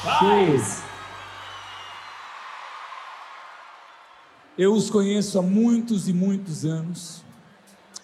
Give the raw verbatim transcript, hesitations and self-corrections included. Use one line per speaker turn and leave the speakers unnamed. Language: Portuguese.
Paz.
Eu os conheço há muitos e muitos anos.